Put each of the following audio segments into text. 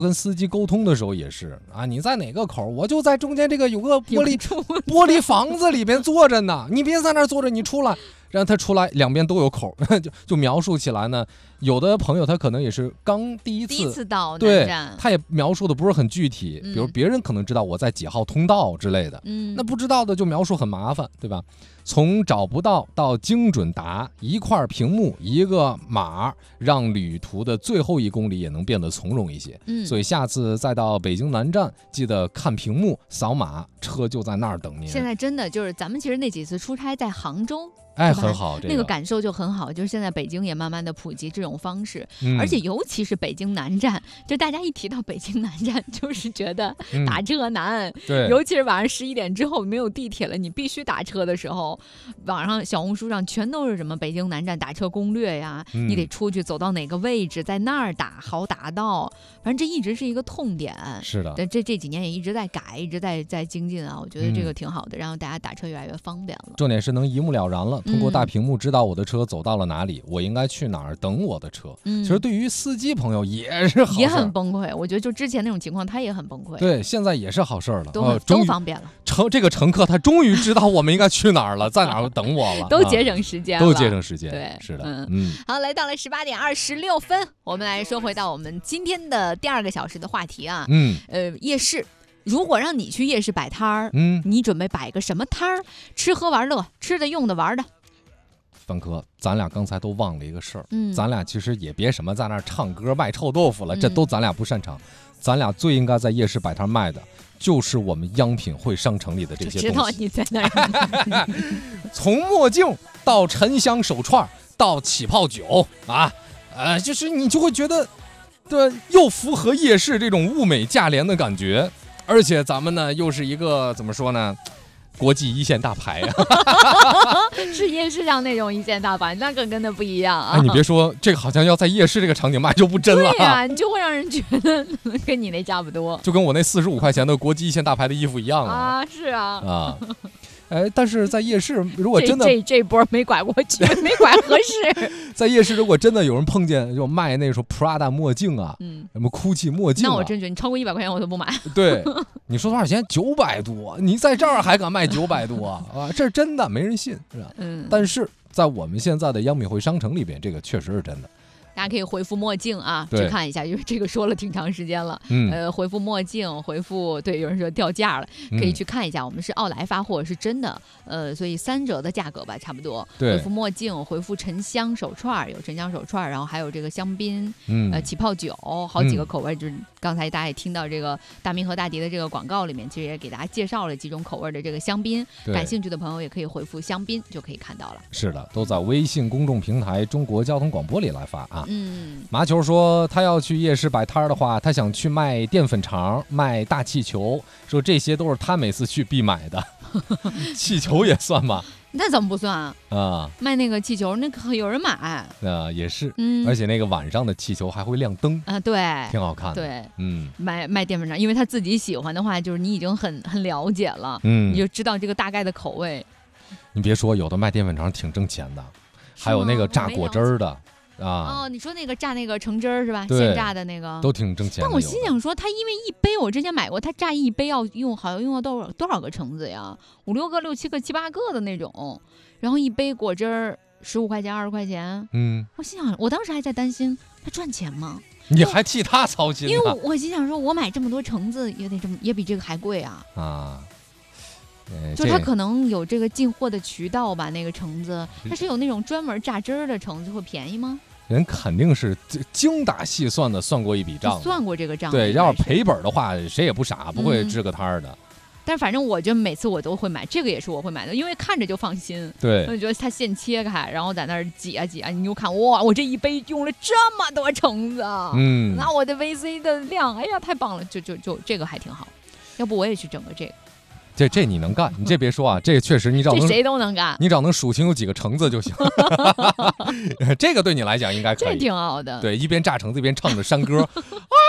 跟司机沟通的时候也是啊，你在哪个口，我就在中间这个有个玻璃房子里边坐着呢，你别在那儿坐着，你出来，让他出来，两边都有口，就描述起来呢。有的朋友他可能也是刚第一次到对南站， 他也描述的不是很具体，比如别人可能知道我在几号通道之类的，那不知道的就描述很麻烦，对吧？从找不到到精准答，一块屏幕一个码，让旅途的最后1公里也能变得从容一些。所以下次再到北京南站，记得看屏幕扫码，车就在那儿等您。 现在真的就是咱们其实那几次出差在杭州。 很好， 那个感受就很好，就是现在北京也慢慢的普及这种方式，而且尤其是北京南站，就大家一提到北京南站，就是觉得打车难， 对， 尤其是晚上11点之后没有地铁了，你必须打车的时候，网上小红书上全都是什么北京南站打车攻略呀，你得出去走到哪个位置，在那儿打好打到，反正这一直是一个痛点。 是的， 但这几年也一直在改，一直在精进啊，我觉得这个挺好的，让大家打车越来越方便了。 重点是能一目了然了。通过大屏幕知道我的车走到了哪里，我应该去哪儿等我的车。其实对于司机朋友也是好事， 也很崩溃。我觉得就之前那种情况，他也很崩溃。 对，现在也是好事了， 都方便了。 这个乘客他终于知道我们应该去哪儿了，在哪儿等我了， 都节省时间了， 都节省时间。 对， 是的， 好，来到了18点26分，我们来说回到我们今天的第2个小时的话题啊。夜市。如果让你去夜市摆摊儿，你准备摆个什么摊儿？吃喝玩乐，吃的用的玩的。 范哥，咱俩刚才都忘了一个事儿，咱俩其实也别什么在那儿唱歌卖臭豆腐了，这都咱俩不擅长。咱俩最应该在夜市摆摊卖的，就是我们央品汇商城里的这些东西。 知道你在那儿。 从墨镜到沉香手串到起泡酒啊，就是你就会觉得，对，又符合夜市这种物美价廉的感觉。而且咱们呢，又是一个怎么说呢，国际一线大牌啊， 是夜市上那种一线大牌，那个跟那不一样啊。 你别说，这个好像要在夜市这个场景卖就不真了。 对呀，你就会让人觉得跟你那差不多， 就跟我那45块钱的国际一线大牌的衣服一样啊。是啊。 但是在夜市，如果真的这波没拐过去，没拐合适。 在夜市，如果真的有人碰见就卖那时候 Prada 墨镜啊，什么 GUCCI 墨镜， 那我真觉得你超过100块钱我都不买。 对，你说多少钱？900多，你在这儿还敢卖900多啊？这是真的，没人信，是吧？但是在我们现在的央美汇商城里边，这个确实是真的。 大家可以回复墨镜啊，去看一下，因为这个说了挺长时间了。回复墨镜，回复对，有人说掉价了，可以去看一下。我们是奥莱发货，是真的，所以3折的价格吧，差不多。回复墨镜，回复沉香手串，有沉香手串，然后还有这个香槟，起泡酒，好几个口味。就是刚才大家也听到这个大明和大迪的这个广告里面，其实也给大家介绍了几种口味的这个香槟。感兴趣的朋友也可以回复香槟，就可以看到了。 是的，都在微信公众平台中国交通广播里来发啊。麻球说他要去夜市摆摊的话，他想去卖淀粉肠，卖大气球，说这些都是他每次去必买的。气球也算吗？ 那怎么不算啊？卖那个气球，那可有人买。 也是，而且那个晚上的气球还会亮灯啊，对， 挺好看的。 对，卖淀粉肠，因为他自己喜欢的话，就是你已经很了解了，你就知道这个大概的口味。 你别说，有的卖淀粉肠挺挣钱的，还有那个榨果汁儿的。 你说那个榨那个橙汁儿是吧？现榨的那个都挺挣钱的。 但我心想说，他因为一杯，我之前买过，他榨一杯好像用了多少个橙子呀？5、6个、6、7个、7、8个的那种，然后一杯果汁儿15块钱、20块钱。我心想，我当时还在担心他赚钱吗？ 你还替他操心？ 因为我心想说，我买这么多橙子也比这个还贵啊。就他可能有这个进货的渠道吧，那个橙子，它是有那种专门榨汁儿的橙子，会便宜吗？ 人肯定是精打细算的算过一笔账， 算过这个账。 对，要是赔本的话，谁也不傻，不会支个摊儿的。 但是反正我觉得每次我都会买，这个也是我会买的，因为看着就放心。 对， 我觉得它现切开，然后在那儿挤啊挤啊，你就看哇，我这一杯用了这么多橙子，那我的 VC 的量，哎呀，太棒了，就这个还挺好。要不我也去整个这个。 这你能干，你这别说啊，这确实你找这谁都能干， 你找能数清有几个橙子就行。这个对你来讲应该可以， 这挺好的。 对，一边榨橙子一边唱着山歌，唱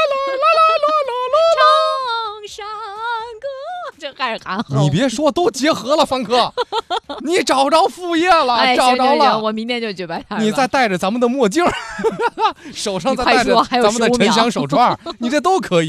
山歌，这还是韩红。 你别说，都结合了，范哥，你找着副业了，找着了。 我明天就去摆摊。 你再戴着咱们的墨镜，手上再戴着咱们的沉香手串，你这都可以。